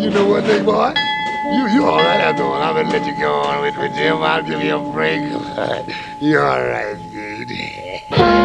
you know what, big boy? You all right after all. I'm gonna let you go on with Jim. I'll give you a break. You all right, dude.